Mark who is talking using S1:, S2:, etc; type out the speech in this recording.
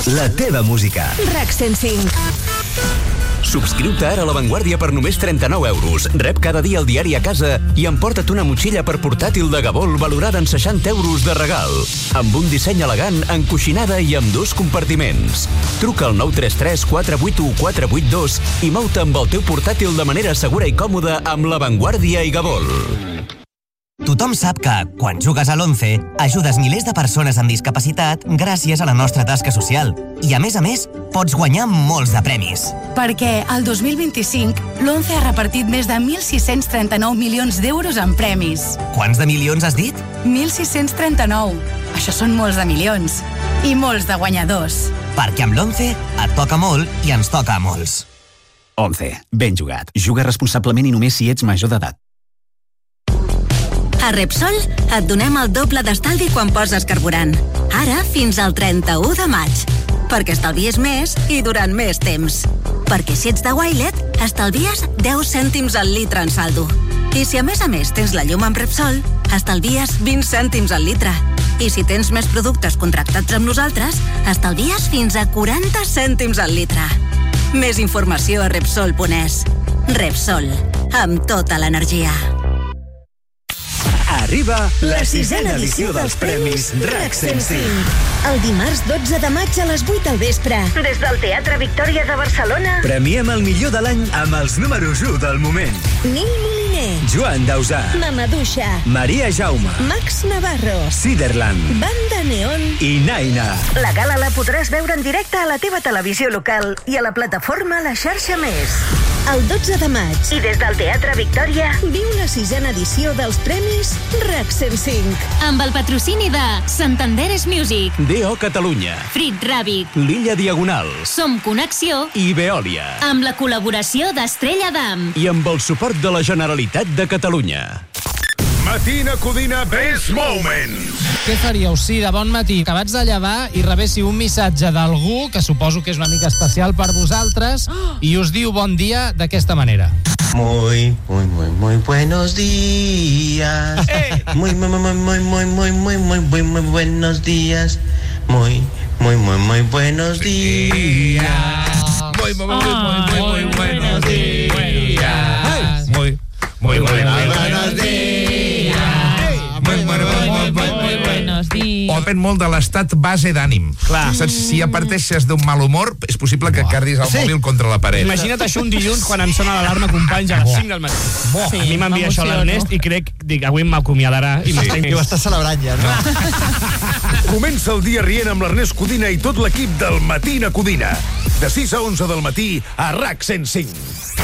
S1: La teva música.
S2: RAC 105.
S1: Subscriu-te ara a La Vanguardia per només 39 euros. Rep cada dia el diari a casa i emporta't una motxilla per portàtil de Gabol valorada en 60 euros de regal. Amb un disseny elegant, encoixinada i amb 2 compartiments. Truca al 933 481 482 i mou-te amb el teu portàtil de manera segura i còmoda amb La Vanguardia i Gabol.
S3: Tothom sap que, quan jugues a l'11, ajudes milers de persones amb discapacitat gràcies a la nostra tasca social. I, a més, pots guanyar molts de premis.
S4: Perquè el 2025 l'11 ha repartit més de 1.639 milions d'euros en premis.
S3: Quants de milions has dit?
S4: 1.639. Això són molts de milions. I molts de guanyadors.
S3: Perquè amb l'11 et toca molt i ens toca a molts.
S1: 11. Ben jugat. Juga responsablement i només si ets major d'edat.
S5: A Repsol et donem el doble d'estalvi quan poses carburant. Ara fins al 31 de maig. Perquè estalvies més i durant més temps. Perquè si ets de Wilet, estalvies 10 cèntims al litre en saldo. I si a més tens la llum amb Repsol, estalvies 20 cèntims al litre. I si tens més productes contractats amb nosaltres, estalvies fins a 40 cèntims al litre. Més informació a Repsol.es. Repsol, amb tota l'energia.
S1: Arriba la 6ª edició dels Premis RAC 105.
S2: El dimarts 12 de maig a les 8 al vespre. Des del Teatre Victòria de Barcelona.
S1: Premiem el millor de l'any amb els números 1 del moment.
S2: Nil Moliner.
S1: Joan Dausà.
S2: Mamaduixa.
S1: Maria Jaume.
S2: Max Navarro.
S1: Siderland.
S2: Banda Neon.
S1: I Naina.
S2: La gala la podràs veure en directe a la teva televisió local i a la plataforma La Xarxa Més. El 12 de maig. I des del Teatre Victòria viu la 6ª edició dels Premis RAC 105.
S6: Amb el patrocini de Santanderes Music,
S1: D.O. Catalunya,
S6: Frit Ràbic,
S1: l'Illa Diagonal,
S6: Som Connexió
S1: i Veolia.
S6: Amb la col·laboració d'Estrella d'Am.
S1: I amb el suport de la Generalitat de Catalunya.
S7: Matina Codina Best Moments.
S8: Què faríeu si de bon matí acabats de llevar i rebéssiu un missatge d'algú que suposo que és una mica especial per vosaltres i us diu bon dia d'aquesta manera?
S9: Muy buenos días. Muy buenos días. Muy buenos días.
S7: Muy buenos días. Muy buenos días. Depèn molt de l'estat base d'ànim. Clar. Saps, si parteixes d'un mal humor, és possible que cardis el mòbil contra la paret.
S10: Imagina't això un dilluns quan em sona l'alarma, companys, a les 5 del matí. Sí, a mi m'envia això l'Ernest i dic, avui m'acomiadarà i
S11: I ho estàs celebrant ja, no?
S7: Comença el dia rient amb l'Ernest Codina i tot l'equip del Matina Codina. De 6 a 11 del matí a RAC 105.